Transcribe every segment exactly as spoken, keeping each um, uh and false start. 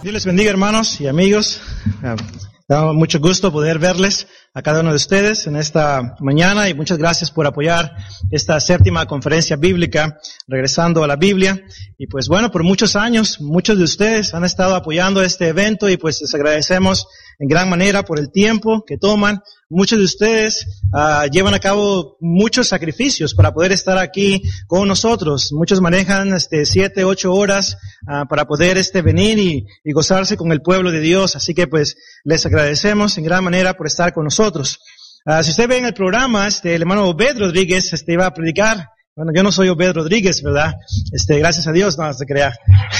Dios les bendiga, hermanos y amigos. Da mucho gusto poder verles a cada uno de ustedes en esta mañana y muchas gracias por apoyar esta séptima conferencia bíblica, regresando a la Biblia. Y pues bueno, por muchos años, muchos de ustedes han estado apoyando este evento y pues les agradecemos en gran manera por el tiempo que toman. Muchos de ustedes uh, llevan a cabo muchos sacrificios para poder estar aquí con nosotros. Muchos manejan este siete, ocho horas uh, para poder este venir y, y gozarse con el pueblo de Dios. Así que pues les agradecemos en gran manera por estar con nosotros. Uh, si usted ve en el programa, este el hermano Obed Rodríguez este iba a predicar. Bueno, yo no soy Obed Rodríguez, ¿verdad? Este, gracias a Dios, no se crea.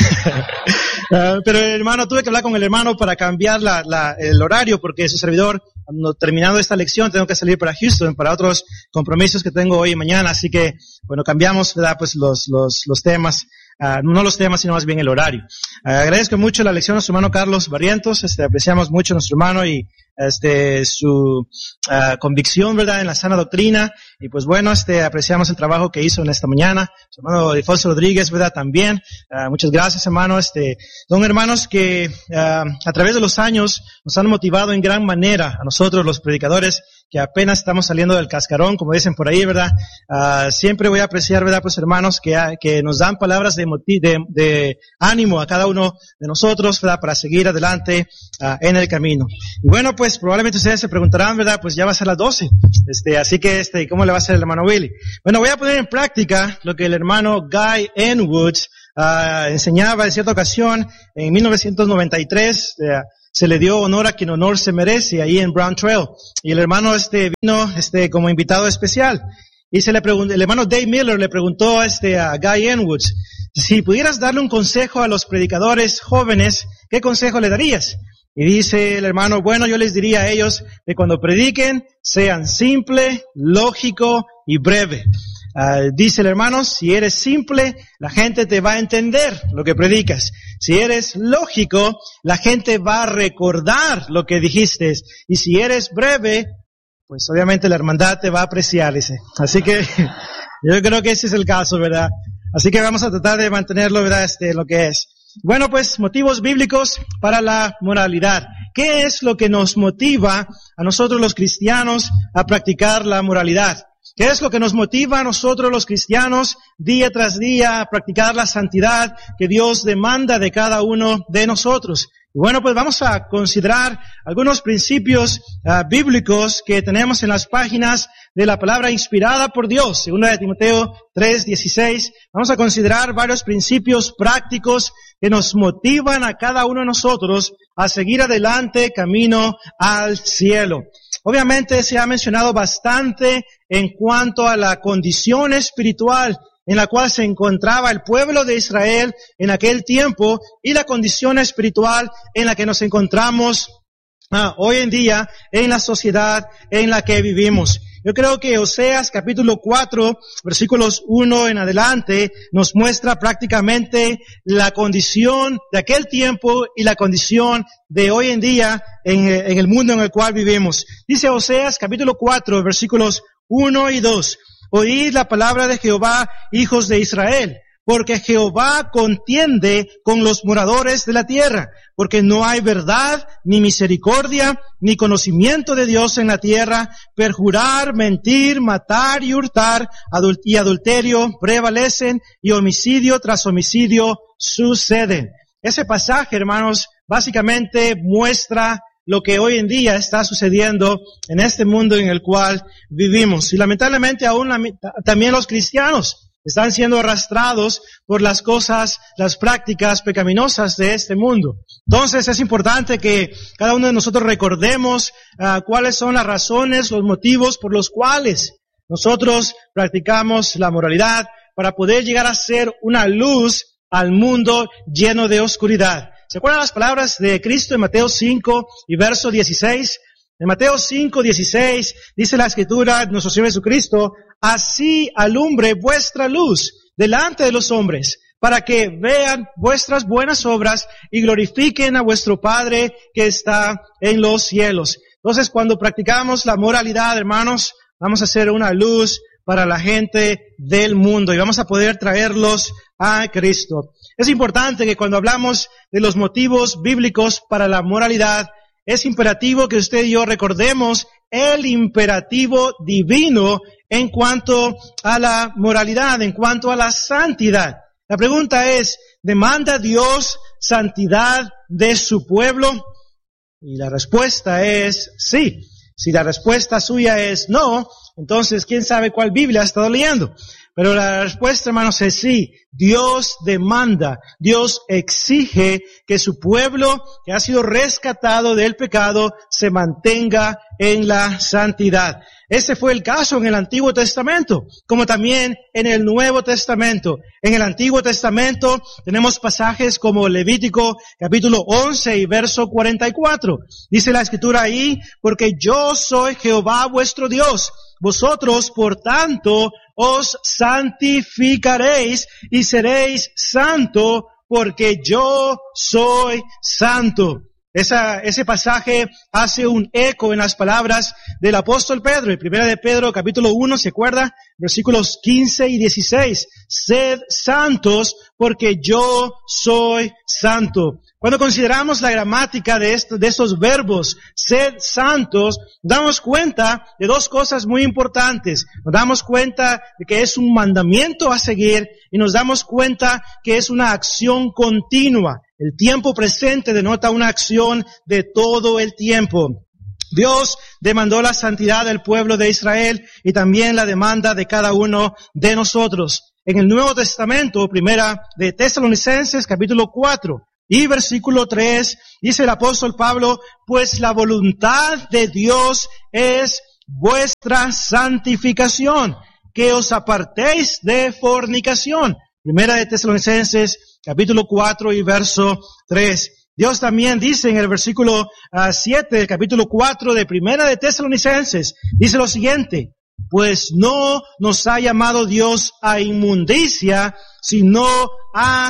uh, pero el hermano, tuve que hablar con el hermano para cambiar la, la, el horario porque su servidor, no, terminando esta lección, tengo que salir para Houston para otros compromisos que tengo hoy y mañana. Así que, bueno, cambiamos, ¿verdad? Pues los, los, los temas. Uh, no los temas, sino más bien el horario. Uh, agradezco mucho la lección a nuestro hermano Carlos Barrientos, este, apreciamos mucho a nuestro hermano y, este, su, uh, convicción, ¿verdad?, en la sana doctrina, y pues bueno, este, apreciamos el trabajo que hizo en esta mañana. Su hermano Alfonso Rodríguez, ¿verdad?, también. Uh, muchas gracias, hermano, este, son hermanos que, uh, a través de los años nos han motivado en gran manera a nosotros, los predicadores, que apenas estamos saliendo del cascarón, como dicen por ahí, ¿verdad? Uh, siempre voy a apreciar, ¿verdad?, pues hermanos que, que nos dan palabras de, de, de ánimo a cada uno de nosotros, ¿verdad?, para seguir adelante uh, en el camino. Y bueno, pues probablemente ustedes se preguntarán, ¿verdad?, pues ya va a ser las doce. Este, así que, este, ¿cómo le va a hacer el hermano Willy? Bueno, voy a poner en práctica lo que el hermano Guy Enwood uh, enseñaba en cierta ocasión en mil novecientos noventa y tres, uh, se le dio honor a quien honor se merece ahí en Brown Trail. Y el hermano este vino este como invitado especial. Y se le preguntó, el hermano Dave Miller le preguntó este a Guy Enwood, si pudieras darle un consejo a los predicadores jóvenes, ¿qué consejo le darías? Y dice el hermano, bueno, yo les diría a ellos que cuando prediquen sean simple, lógico y breve. Uh, dice el hermano, si eres simple, la gente te va a entender lo que predicas. Si eres lógico, la gente va a recordar lo que dijiste. Y si eres breve, pues obviamente la hermandad te va a apreciar, dice. Así que yo creo que ese es el caso, ¿verdad? Así que vamos a tratar de mantenerlo, ¿verdad? Este, lo que es. Bueno, pues motivos bíblicos para la moralidad. ¿Qué es lo que nos motiva a nosotros los cristianos a practicar la moralidad? ¿Qué es lo que nos motiva a nosotros los cristianos día tras día a practicar la santidad que Dios demanda de cada uno de nosotros? Y bueno, pues vamos a considerar algunos principios uh, bíblicos que tenemos en las páginas de la palabra inspirada por Dios, segunda de Timoteo tres dieciséis. Vamos a considerar varios principios prácticos que nos motivan a cada uno de nosotros a seguir adelante camino al cielo. Obviamente se ha mencionado bastante en cuanto a la condición espiritual en la cual se encontraba el pueblo de Israel en aquel tiempo y la condición espiritual en la que nos encontramos ah, hoy en día en la sociedad en la que vivimos. Yo creo que Oseas capítulo cuatro, versículos uno en adelante, nos muestra prácticamente la condición de aquel tiempo y la condición de hoy en día en, en el mundo en el cual vivimos. Dice Oseas capítulo cuatro, versículos uno y dos. Oíd la palabra de Jehová, hijos de Israel, porque Jehová contiende con los moradores de la tierra, porque no hay verdad, ni misericordia, ni conocimiento de Dios en la tierra, perjurar, mentir, matar y hurtar, adul- y adulterio prevalecen, y homicidio tras homicidio suceden. Ese pasaje, hermanos, básicamente muestra lo que hoy en día está sucediendo en este mundo en el cual vivimos. Y lamentablemente aún la, también los cristianos están siendo arrastrados por las cosas, las prácticas pecaminosas de este mundo. Entonces es importante que cada uno de nosotros recordemos uh, cuáles son las razones, los motivos por los cuales nosotros practicamos la moralidad para poder llegar a ser una luz al mundo lleno de oscuridad. ¿Se acuerdan las palabras de Cristo en Mateo cinco y verso dieciséis? En Mateo cinco dieciséis dice la Escritura, nuestro Señor Jesucristo, así alumbre vuestra luz delante de los hombres, para que vean vuestras buenas obras y glorifiquen a vuestro Padre que está en los cielos. Entonces, cuando practicamos la moralidad, hermanos, vamos a ser una luz para la gente del mundo y vamos a poder traerlos a Cristo. Es importante que cuando hablamos de los motivos bíblicos para la moralidad, es imperativo que usted y yo recordemos el imperativo divino en cuanto a la moralidad, en cuanto a la santidad. La pregunta es, ¿demanda Dios santidad de su pueblo? Y la respuesta es sí. Si la respuesta suya es no, entonces quién sabe cuál Biblia ha estado leyendo. Pero la respuesta, hermanos, es sí. Dios demanda, Dios exige que su pueblo, que ha sido rescatado del pecado, se mantenga en la santidad. Ese fue el caso en el Antiguo Testamento, como también en el Nuevo Testamento. En el Antiguo Testamento tenemos pasajes como Levítico capítulo once y verso cuarenta y cuatro. Dice la Escritura ahí, porque yo soy Jehová vuestro Dios. Vosotros, por tanto, os santificaréis y seréis santo, porque yo soy santo. Esa, ese pasaje hace un eco en las palabras del apóstol Pedro. En primera de Pedro, capítulo uno, ¿se acuerda? Versículos quince y dieciséis. Sed santos, porque yo soy santo. Cuando consideramos la gramática de, esto, de estos verbos, sed santos, nos damos cuenta de dos cosas muy importantes. Nos damos cuenta de que es un mandamiento a seguir y nos damos cuenta que es una acción continua. El tiempo presente denota una acción de todo el tiempo. Dios demandó la santidad del pueblo de Israel y también la demanda de cada uno de nosotros. En el Nuevo Testamento, primera de Tesalonicenses, capítulo cuatro y versículo tres, dice el apóstol Pablo, pues la voluntad de Dios es vuestra santificación, que os apartéis de fornicación. Primera de Tesalonicenses, capítulo cuatro y verso tres. Dios también dice en el versículo uh, siete del capítulo cuatro de Primera de Tesalonicenses, dice lo siguiente, pues no nos ha llamado Dios a inmundicia, sino a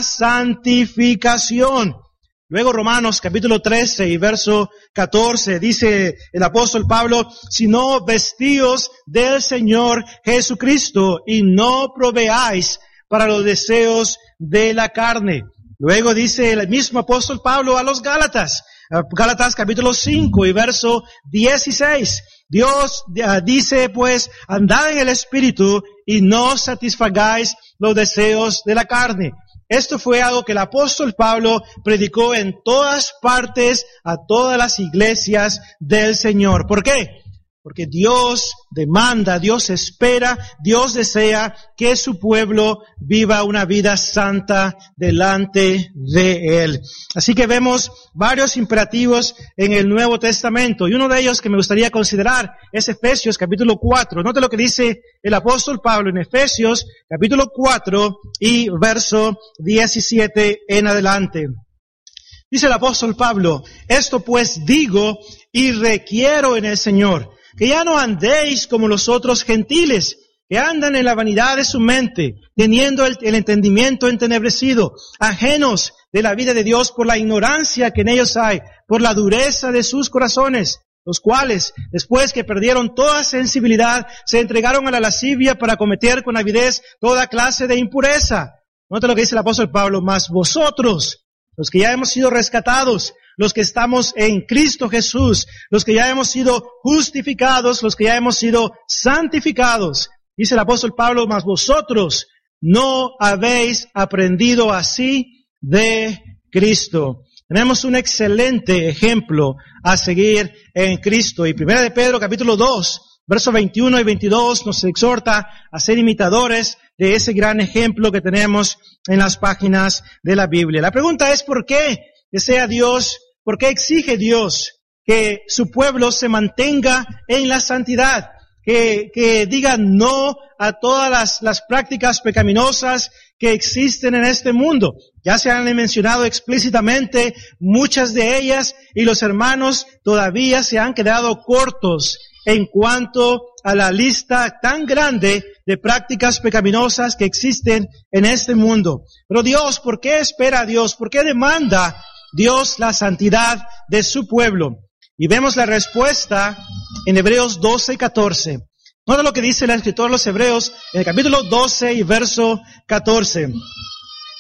santificación. Luego Romanos capítulo trece y verso catorce, dice el apóstol Pablo, sino vestíos del Señor Jesucristo y no proveáis para los deseos de la carne. Luego dice el mismo apóstol Pablo a los Gálatas, Gálatas capítulo cinco y verso dieciséis. Dios uh, dice pues, andad en el Espíritu y no satisfagáis los deseos de la carne. Esto fue algo que el apóstol Pablo predicó en todas partes a todas las iglesias del Señor. ¿Por qué? Porque Dios demanda, Dios espera, Dios desea que su pueblo viva una vida santa delante de Él. Así que vemos varios imperativos en el Nuevo Testamento. Y uno de ellos que me gustaría considerar es Efesios capítulo cuatro. Note lo que dice el apóstol Pablo en Efesios capítulo cuatro y verso diecisiete en adelante. Dice el apóstol Pablo, esto pues digo y requiero en el Señor, que ya no andéis como los otros gentiles, que andan en la vanidad de su mente, teniendo el, el entendimiento entenebrecido, ajenos de la vida de Dios por la ignorancia que en ellos hay, por la dureza de sus corazones, los cuales, después que perdieron toda sensibilidad, se entregaron a la lascivia para cometer con avidez toda clase de impureza. Nota lo que dice el apóstol Pablo, mas vosotros, los que ya hemos sido rescatados, los que estamos en Cristo Jesús, los que ya hemos sido justificados, los que ya hemos sido santificados. Dice el apóstol Pablo, mas vosotros no habéis aprendido así de Cristo. Tenemos un excelente ejemplo a seguir en Cristo. Y primera de Pedro, capítulo dos, versos veintiuno y veintidós, nos exhorta a ser imitadores de ese gran ejemplo que tenemos en las páginas de la Biblia. La pregunta es, ¿por qué desea Dios, por qué exige Dios que su pueblo se mantenga en la santidad? Que, que diga no a todas las, las prácticas pecaminosas que existen en este mundo. Ya se han mencionado explícitamente muchas de ellas y los hermanos todavía se han quedado cortos en cuanto a la lista tan grande de prácticas pecaminosas que existen en este mundo. Pero Dios, ¿por qué espera a Dios? ¿Por qué demanda Dios la santidad de su pueblo? Y vemos la respuesta en Hebreos doce y catorce. Nota lo que dice el escritor a los Hebreos en el capítulo doce y verso catorce.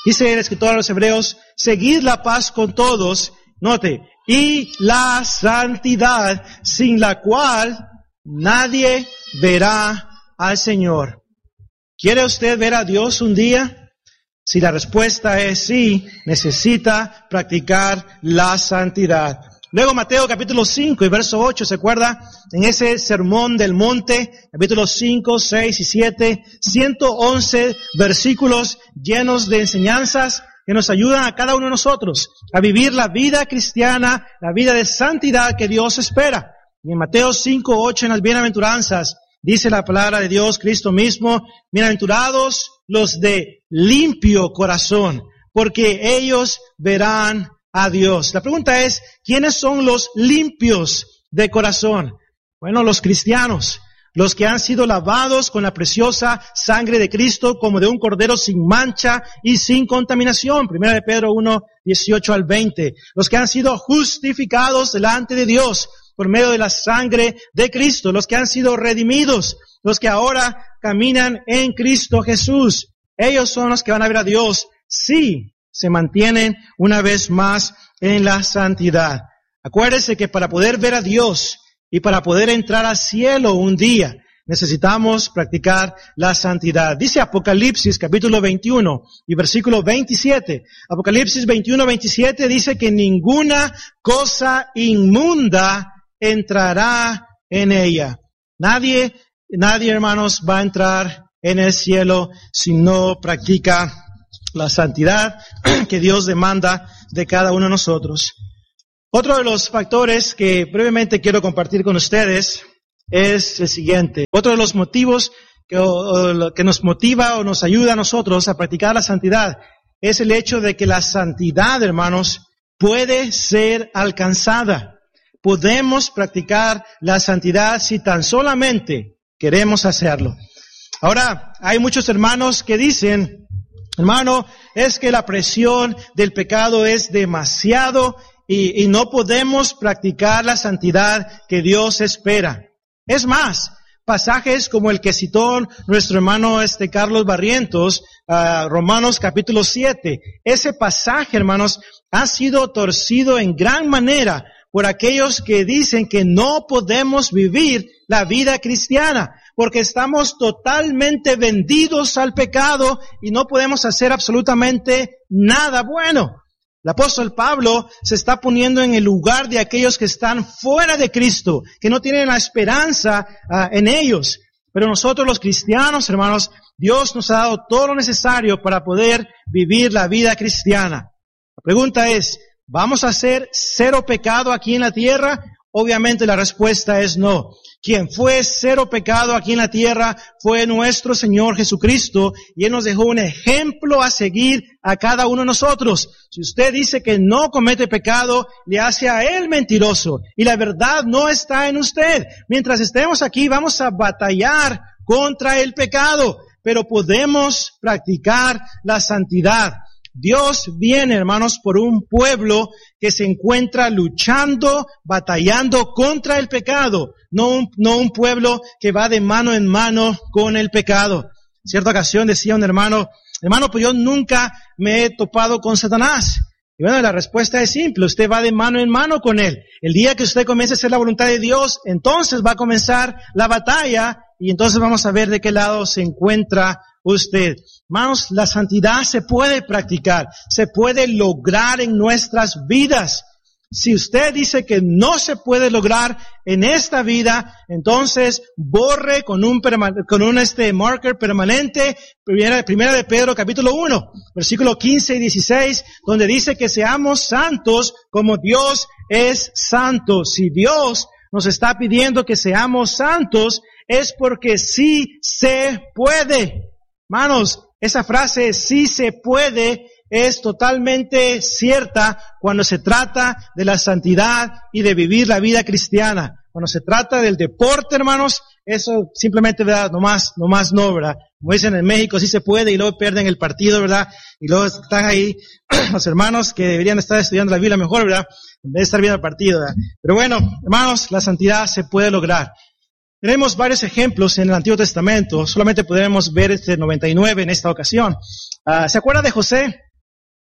Dice el escritor a los Hebreos, seguid la paz con todos, note, y la santidad, sin la cual nadie verá al Señor. ¿Quiere usted ver a Dios un día? Si la respuesta es sí, necesita practicar la santidad. Luego Mateo capítulo cinco y verso ocho, ¿se acuerda? En ese sermón del monte, capítulos cinco, seis y siete, ciento once versículos llenos de enseñanzas que nos ayudan a cada uno de nosotros a vivir la vida cristiana, la vida de santidad que Dios espera. Y en Mateo cinco, ocho, en las bienaventuranzas, dice la palabra de Dios, Cristo mismo, bienaventurados los de limpio corazón, porque ellos verán a Dios. La pregunta es, ¿quiénes son los limpios de corazón? Bueno, los cristianos, los que han sido lavados con la preciosa sangre de Cristo como de un cordero sin mancha y sin contaminación. Primera de Pedro uno, dieciocho al veinte. Los que han sido justificados delante de Dios por medio de la sangre de Cristo. Los que han sido redimidos. Los que ahora caminan en Cristo Jesús. Ellos son los que van a ver a Dios si se mantienen una vez más en la santidad. Acuérdese que para poder ver a Dios y para poder entrar al cielo un día, necesitamos practicar la santidad. Dice Apocalipsis capítulo veintiuno y versículo veintisiete. Apocalipsis veintiuno, veintisiete dice que ninguna cosa inmunda entrará en ella. Nadie, nadie, hermanos, va a entrar en el cielo si no practica la santidad que Dios demanda de cada uno de nosotros. Otro de los factores que brevemente quiero compartir con ustedes es el siguiente. Otro de los motivos que, o, que nos motiva o nos ayuda a nosotros a practicar la santidad es el hecho de que la santidad, hermanos, puede ser alcanzada. Podemos practicar la santidad si tan solamente queremos hacerlo. Ahora, hay muchos hermanos que dicen, hermano, es que la presión del pecado es demasiado y, y no podemos practicar la santidad que Dios espera. Es más, pasajes como el que citó nuestro hermano este Carlos Barrientos, uh, Romanos capítulo siete, ese pasaje, hermanos, ha sido torcido en gran manera por aquellos que dicen que no podemos vivir la vida cristiana, porque estamos totalmente vendidos al pecado y no podemos hacer absolutamente nada bueno. El apóstol Pablo se está poniendo en el lugar de aquellos que están fuera de Cristo, que no tienen la esperanza uh, en ellos. Pero nosotros los cristianos, hermanos, Dios nos ha dado todo lo necesario para poder vivir la vida cristiana. La pregunta es, ¿vamos a hacer cero pecado aquí en la tierra? Obviamente la respuesta es no. Quien fue cero pecado aquí en la tierra fue nuestro Señor Jesucristo y Él nos dejó un ejemplo a seguir a cada uno de nosotros. Si usted dice que no comete pecado, le hace a Él mentiroso y la verdad no está en usted. Mientras estemos aquí vamos a batallar contra el pecado, pero podemos practicar la santidad. Dios viene, hermanos, por un pueblo que se encuentra luchando, batallando contra el pecado, no un, no un pueblo que va de mano en mano con el pecado. En cierta ocasión decía un hermano, hermano, pues yo nunca me he topado con Satanás. Y bueno, la respuesta es simple, usted va de mano en mano con él. El día que usted comience a hacer la voluntad de Dios, entonces va a comenzar la batalla y entonces vamos a ver de qué lado se encuentra usted. Hermanos, la santidad se puede practicar, se puede lograr en nuestras vidas. Si usted dice que no se puede lograr en esta vida, entonces borre con un perma- con un este marker permanente, primera, primera de Pedro capítulo uno, versículo quince y dieciséis, donde dice que seamos santos como Dios es santo. Si Dios nos está pidiendo que seamos santos, es porque sí se puede. Hermanos, esa frase sí se puede es totalmente cierta cuando se trata de la santidad y de vivir la vida cristiana. Cuando se trata del deporte, hermanos, eso simplemente, ¿verdad? Nomás, nomás no, ¿verdad? Como dicen en México, sí se puede y luego pierden el partido, ¿verdad? Y luego están ahí los hermanos que deberían estar estudiando la Biblia mejor, ¿verdad? En vez de estar viendo el partido, ¿verdad? Pero bueno, hermanos, la santidad se puede lograr. Tenemos varios ejemplos en el Antiguo Testamento, solamente podremos ver este noventa y nueve en esta ocasión. Uh, ¿Se acuerda de José?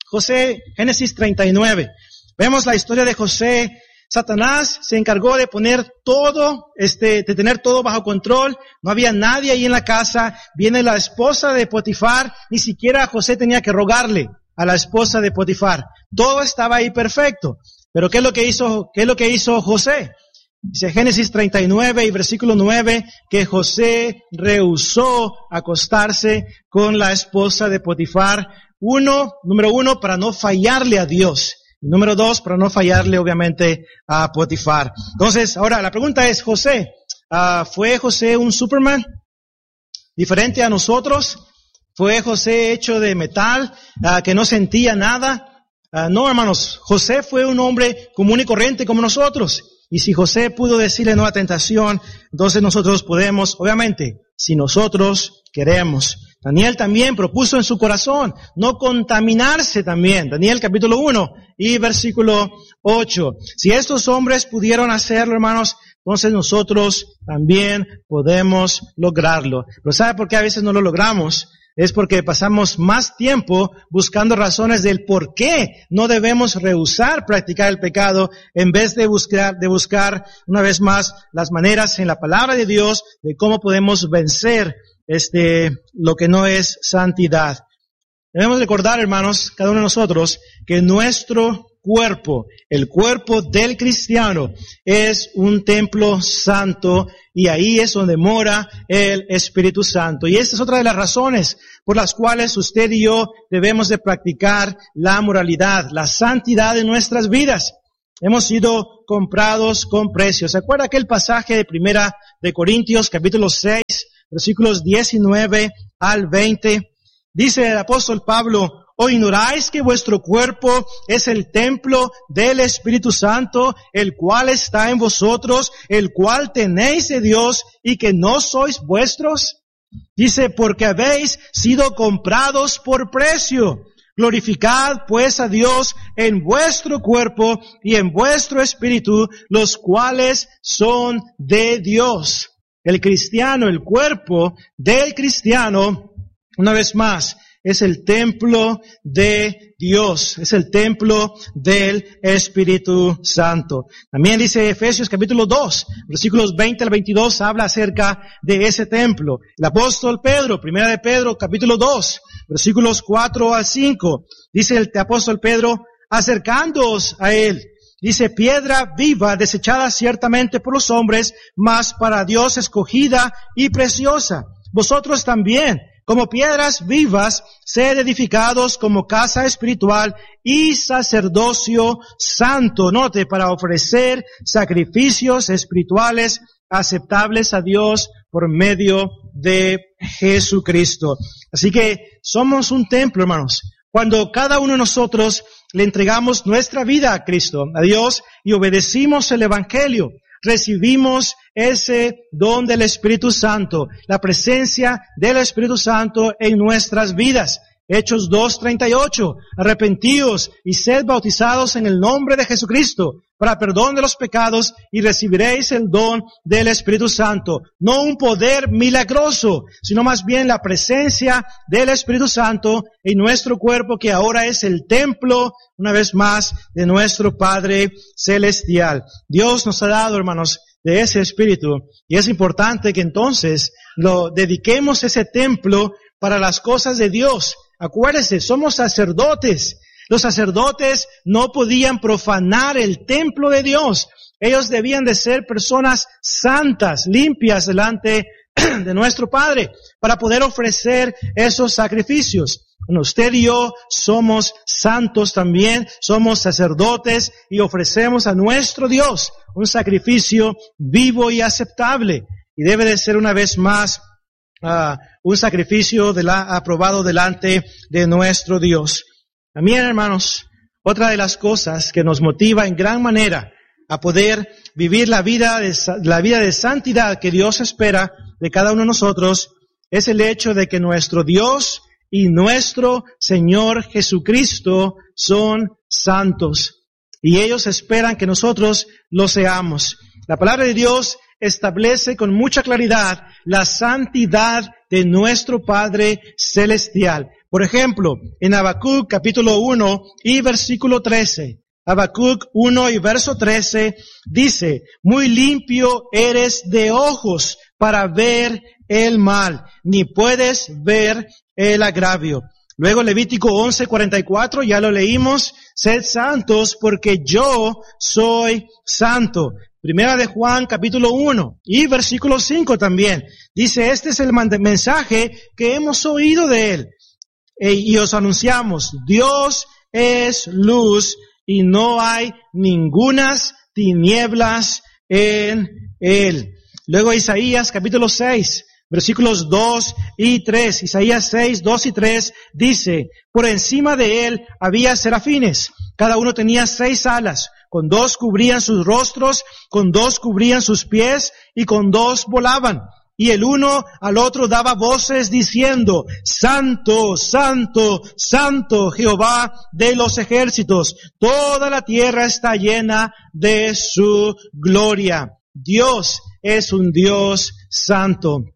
José, Génesis treinta y nueve. Vemos la historia de José. Satanás se encargó de poner todo, este, de tener todo bajo control. No había nadie ahí en la casa. Viene la esposa de Potifar. Ni siquiera José tenía que rogarle a la esposa de Potifar. Todo estaba ahí perfecto. Pero ¿qué es lo que hizo, qué es lo que hizo José? Dice Génesis treinta y nueve y versículo nueve que José rehusó acostarse con la esposa de Potifar. Uno, número uno, para no fallarle a Dios. Y número dos, para no fallarle obviamente a Potifar. Entonces, ahora la pregunta es, José, uh, ¿fue José un Superman? ¿Diferente a nosotros? ¿Fue José hecho de metal, uh, que no sentía nada? Uh, no, hermanos, José fue un hombre común y corriente como nosotros. Y si José pudo decirle no a tentación, entonces nosotros podemos, obviamente, si nosotros queremos. Daniel también propuso en su corazón no contaminarse también. Daniel capítulo uno y versículo ocho. Si estos hombres pudieron hacerlo, hermanos, entonces nosotros también podemos lograrlo. Pero ¿sabe por qué a veces no lo logramos? Es porque pasamos más tiempo buscando razones del por qué no debemos rehusar practicar el pecado en vez de buscar, de buscar una vez más las maneras en la palabra de Dios de cómo podemos vencer este, lo que no es santidad. Debemos recordar, hermanos, cada uno de nosotros, que nuestro cuerpo, el cuerpo del cristiano, es un templo santo y ahí es donde mora el Espíritu Santo. Y esta es otra de las razones por las cuales usted y yo debemos de practicar la moralidad, la santidad en nuestras vidas. Hemos sido comprados con precio. ¿Se acuerda aquel pasaje de Primera de Corintios, capítulo seis, versículos diecinueve al veinte? Dice el apóstol Pablo, ¿o ignoráis que vuestro cuerpo es el templo del Espíritu Santo, el cual está en vosotros, el cual tenéis de Dios y que no sois vuestros? Dice, porque habéis sido comprados por precio. Glorificad pues a Dios en vuestro cuerpo y en vuestro espíritu, los cuales son de Dios. El cristiano, el cuerpo del cristiano, una vez más, es el templo de Dios, es el templo del Espíritu Santo. También dice Efesios capítulo dos, versículos veinte al veintidós, habla acerca de ese templo. El apóstol Pedro, primera de Pedro, capítulo dos, versículos cuatro al cinco, dice el apóstol Pedro, acercándoos a él, dice, piedra viva, desechada ciertamente por los hombres, mas para Dios escogida y preciosa. Vosotros también, como piedras vivas, sed edificados como casa espiritual y sacerdocio santo. Note, para ofrecer sacrificios espirituales aceptables a Dios por medio de Jesucristo. Así que somos un templo, hermanos. Cuando cada uno de nosotros le entregamos nuestra vida a Cristo, a Dios, y obedecimos el Evangelio, recibimos ese don del Espíritu Santo, la presencia del Espíritu Santo en nuestras vidas. Hechos dos treinta y ocho, arrepentíos y sed bautizados en el nombre de Jesucristo para perdón de los pecados y recibiréis el don del Espíritu Santo. No un poder milagroso, sino más bien la presencia del Espíritu Santo en nuestro cuerpo, que ahora es el templo, una vez más, de nuestro Padre Celestial. Dios nos ha dado, hermanos, de ese Espíritu, y es importante que entonces lo dediquemos ese templo para las cosas de Dios. Acuérdese, somos sacerdotes. Los sacerdotes no podían profanar el templo de Dios. Ellos debían de ser personas santas, limpias delante de nuestro Padre, para poder ofrecer esos sacrificios. Bueno, usted y yo somos santos también, somos sacerdotes y ofrecemos a nuestro Dios un sacrificio vivo y aceptable. Y debe de ser una vez más Uh, un sacrificio de la, aprobado delante de nuestro Dios. También, hermanos, otra de las cosas que nos motiva en gran manera a poder vivir la vida de, la vida de santidad que Dios espera de cada uno de nosotros es el hecho de que nuestro Dios y nuestro Señor Jesucristo son santos. Y ellos esperan que nosotros lo seamos. La palabra de Dios establece con mucha claridad la santidad de nuestro Padre Celestial. Por ejemplo, en Habacuc capítulo uno y versículo trece. Habacuc uno y verso trece dice, muy limpio eres de ojos para ver el mal, ni puedes ver el agravio. Luego Levítico once cuarenta y cuatro, ya lo leímos, sed santos porque yo soy santo. Primera de Juan capítulo uno y versículo cinco también. Dice, este es el mensaje que hemos oído de él y os anunciamos, Dios es luz y no hay ningunas tinieblas en él. Luego Isaías capítulo seis, versículos dos y tres. Isaías seis, dos y tres dice, por encima de él había serafines, cada uno tenía seis alas, con dos cubrían sus rostros, con dos cubrían sus pies y con dos volaban. Y el uno al otro daba voces diciendo, Santo, Santo, Santo Jehová de los ejércitos, toda la tierra está llena de su gloria. Dios es un Dios santo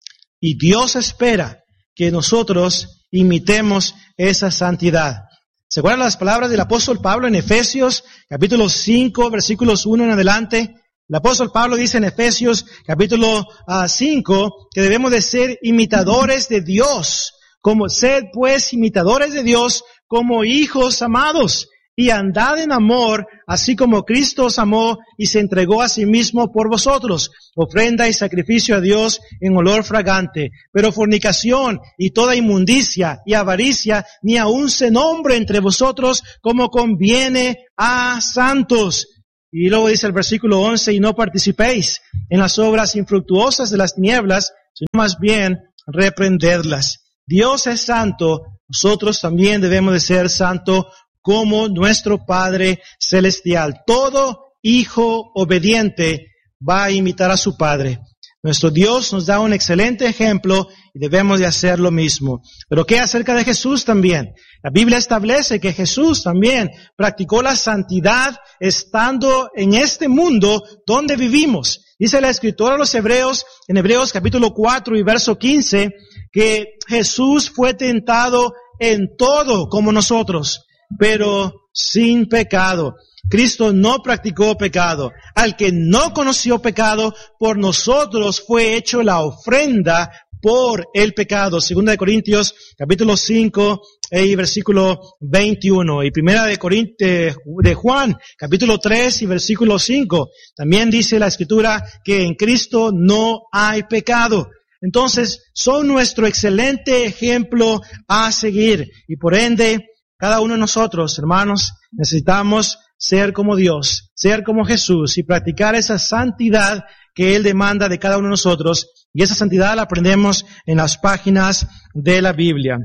y Dios espera que nosotros imitemos esa santidad. ¿Se acuerdan las palabras del apóstol Pablo en Efesios capítulo cinco, versículos uno en adelante? El apóstol Pablo dice en Efesios capítulo uh, cinco que debemos de ser imitadores de Dios, como sed pues imitadores de Dios como hijos amados, y andad en amor, así como Cristo os amó y se entregó a sí mismo por vosotros, ofrenda y sacrificio a Dios en olor fragante. Pero fornicación y toda inmundicia y avaricia ni aun se nombre entre vosotros como conviene a santos. Y luego dice el versículo once, y no participéis en las obras infructuosas de las tinieblas, sino más bien reprenderlas. Dios es santo, nosotros también debemos de ser santos como nuestro Padre Celestial. Todo hijo obediente va a imitar a su Padre. Nuestro Dios nos da un excelente ejemplo y debemos de hacer lo mismo. Pero ¿qué acerca de Jesús también? La Biblia establece que Jesús también practicó la santidad estando en este mundo donde vivimos. Dice la escritora a los Hebreos, en Hebreos capítulo cuatro y verso quince, que Jesús fue tentado en todo como nosotros, pero sin pecado. Cristo no practicó pecado. Al que no conoció pecado, por nosotros fue hecho la ofrenda por el pecado. Segunda de Corintios, capítulo cinco y versículo veintiuno. Y primera de Corintios, de Juan, capítulo tres y versículo cinco. También dice la Escritura que en Cristo no hay pecado. Entonces, son nuestro excelente ejemplo a seguir. Y por ende, cada uno de nosotros, hermanos, necesitamos ser como Dios, ser como Jesús y practicar esa santidad que Él demanda de cada uno de nosotros. Y esa santidad la aprendemos en las páginas de la Biblia.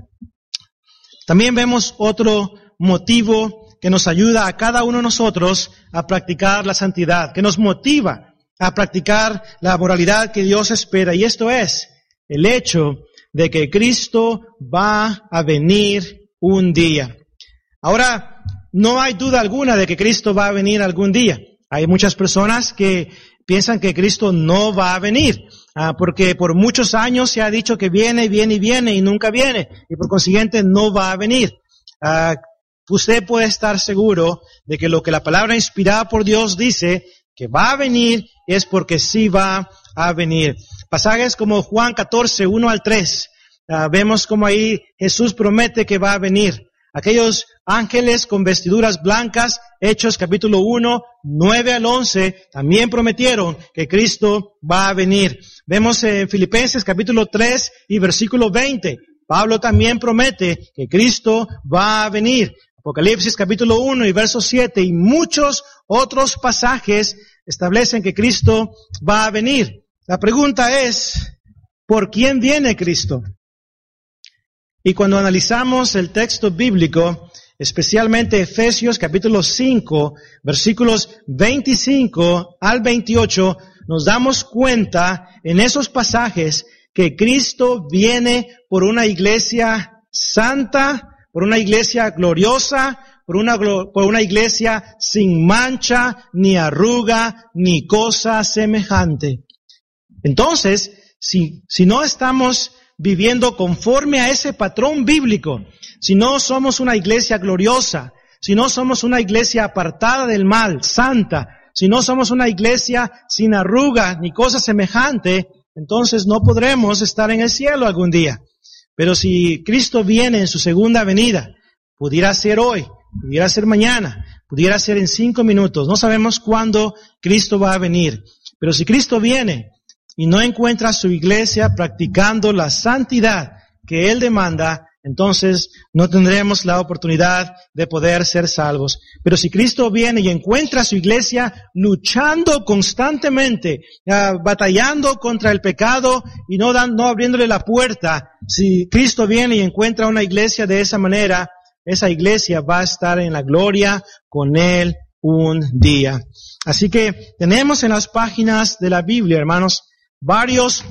También vemos otro motivo que nos ayuda a cada uno de nosotros a practicar la santidad, que nos motiva a practicar la moralidad que Dios espera. Y esto es el hecho de que Cristo va a venir un día. Ahora, no hay duda alguna de que Cristo va a venir algún día. Hay muchas personas que piensan que Cristo no va a venir, ah, porque por muchos años se ha dicho que viene, viene y viene y nunca viene, y por consiguiente no va a venir. Ah, usted puede estar seguro de que lo que la palabra inspirada por Dios dice que va a venir es porque sí va a venir. Pasajes como Juan catorce, uno al tres, ah, vemos como ahí Jesús promete que va a venir. Aquellos ángeles con vestiduras blancas, Hechos capítulo uno, nueve al once, también prometieron que Cristo va a venir. Vemos en Filipenses capítulo tres y versículo veinte, Pablo también promete que Cristo va a venir. Apocalipsis capítulo uno y verso siete y muchos otros pasajes establecen que Cristo va a venir. La pregunta es, ¿por quién viene Cristo? Y cuando analizamos el texto bíblico, especialmente Efesios capítulo cinco, versículos veinticinco al veintiocho, nos damos cuenta en esos pasajes que Cristo viene por una iglesia santa, por una iglesia gloriosa, por una, por una iglesia sin mancha, ni arruga, ni cosa semejante. Entonces, si, si no estamos viviendo conforme a ese patrón bíblico, si no somos una iglesia gloriosa, si no somos una iglesia apartada del mal, santa, si no somos una iglesia sin arruga ni cosa semejante, entonces no podremos estar en el cielo algún día. Pero si Cristo viene en su segunda venida, pudiera ser hoy, pudiera ser mañana, pudiera ser en cinco minutos, no sabemos cuándo Cristo va a venir. Pero si Cristo viene y no encuentra a su iglesia practicando la santidad que Él demanda, entonces no tendremos la oportunidad de poder ser salvos. Pero si Cristo viene y encuentra a su iglesia luchando constantemente, uh, batallando contra el pecado y no, dan, no abriéndole la puerta, si Cristo viene y encuentra una iglesia de esa manera, esa iglesia va a estar en la gloria con Él un día. Así que tenemos en las páginas de la Biblia, hermanos, varios,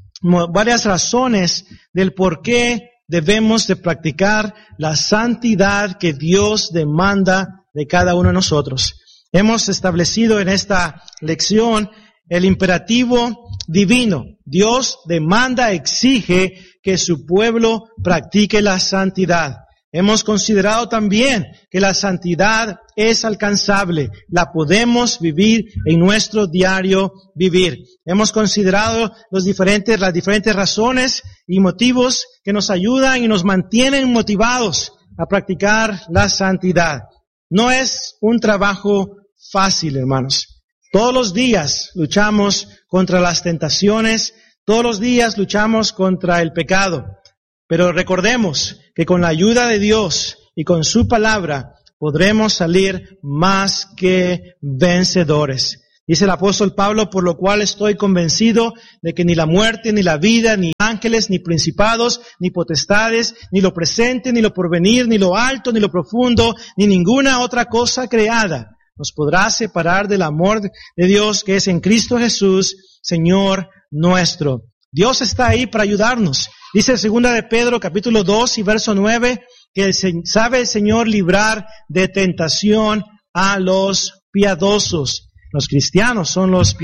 varias razones del por qué debemos de practicar la santidad que Dios demanda de cada uno de nosotros. Hemos establecido en esta lección el imperativo divino. Dios demanda, exige que su pueblo practique la santidad. Hemos considerado también que la santidad es alcanzable, la podemos vivir en nuestro diario vivir. Hemos considerado los diferentes, las diferentes razones y motivos que nos ayudan y nos mantienen motivados a practicar la santidad. No es un trabajo fácil, hermanos. Todos los días luchamos contra las tentaciones, todos los días luchamos contra el pecado. Pero recordemos que con la ayuda de Dios y con su palabra podremos salir más que vencedores. Dice el apóstol Pablo, por lo cual estoy convencido de que ni la muerte, ni la vida, ni ángeles, ni principados, ni potestades, ni lo presente, ni lo porvenir, ni lo alto, ni lo profundo, ni ninguna otra cosa creada nos podrá separar del amor de Dios que es en Cristo Jesús, Señor nuestro. Dios está ahí para ayudarnos. Dice segunda de Pedro, capítulo dos y verso nueve, que sabe el Señor librar de tentación a los piadosos. Los cristianos son los piadosos.